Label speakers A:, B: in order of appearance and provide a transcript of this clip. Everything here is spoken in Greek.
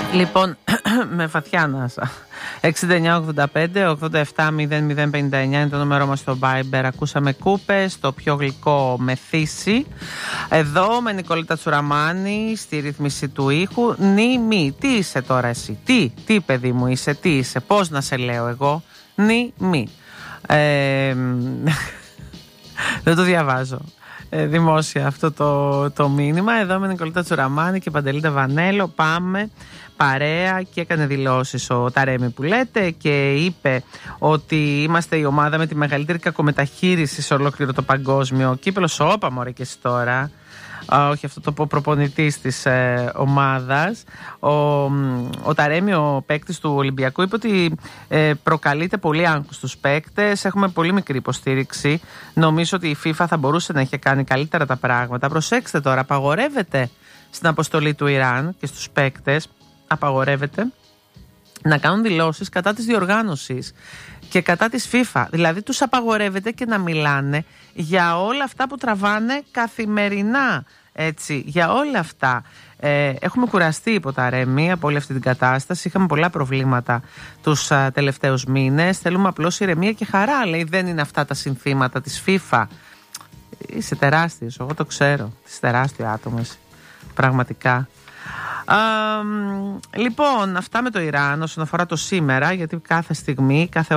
A: Λοιπόν, με βαθιά ανάσα. 6985-87-0059 είναι το νούμερο μας στο Viber. Ακούσαμε Κούπες, το πιο γλυκό μεθύσι. Εδώ με Νικολίτα Τσουραμάνη στη ρύθμιση του ήχου. Νι μη. Τι είσαι τώρα εσύ? Τι παιδί μου είσαι? Τι είσαι? Πώς να σε λέω εγώ? Νι μη. Δεν το διαβάζω δημόσια αυτό το μήνυμα. Εδώ με Νικολίτα Τσουραμάνη και Παντελίτα Βανέλο. Πάμε παρέα και έκανε δηλώσεις ο Ταρέμι που λέτε και είπε ότι είμαστε η ομάδα με τη μεγαλύτερη κακομεταχείριση σε ολόκληρο το παγκόσμιο κύπελο. Σώπα μωρέ και εσύ τώρα. Όχι, αυτό το πω προπονητής της ομάδας. Ο Ταρέμι, ο παίκτης του Ολυμπιακού, είπε ότι προκαλείται πολύ άγχος στους παίκτες. Έχουμε πολύ μικρή υποστήριξη. Νομίζω ότι η FIFA θα μπορούσε να είχε κάνει καλύτερα τα πράγματα. Προσέξτε τώρα, απαγορεύεται στην αποστολή του Ιράν και στους παίκτες, απαγορεύεται να κάνουν δηλώσεις κατά της διοργάνωσης και κατά της FIFA. Δηλαδή τους απαγορεύεται και να μιλάνε για όλα αυτά που τραβάνε καθημερινά. Έτσι, για όλα αυτά. Έχουμε κουραστεί, υπό τα Ρέμι, από όλη αυτή την κατάσταση. Είχαμε πολλά προβλήματα τους τελευταίους μήνες. Θέλουμε απλώς ηρεμία και χαρά. Λέει, δεν είναι αυτά τα συνθήματα της FIFA. Είσαι τεράστιος, εγώ το ξέρω. Είσαι τεράστιο άτομο εσύ. Πραγματικά. Λοιπόν, αυτά με το Ιράν όσον αφορά το σήμερα, γιατί κάθε στιγμή, κάθε